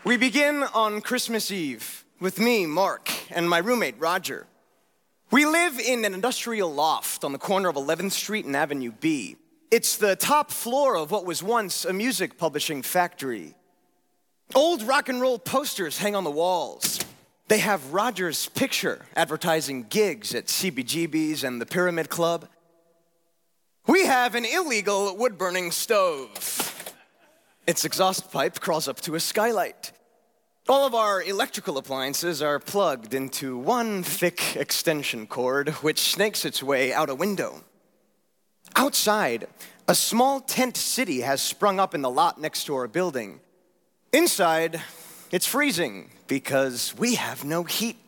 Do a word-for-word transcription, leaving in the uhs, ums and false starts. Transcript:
We begin on Christmas Eve with me, Mark, and my roommate, Roger. We live in an industrial loft on the corner of eleventh Street and Avenue B. It's the top floor of what was once a music publishing factory. Old rock and roll posters hang on the walls. They have Roger's picture advertising gigs at C B G B's and the Pyramid Club. We have an illegal wood-burning stove. Its exhaust pipe crawls up to a skylight. All of our electrical appliances are plugged into one thick extension cord, which snakes its way out a window. Outside, a small tent city has sprung up in the lot next to our building. Inside, it's freezing because we have no heat.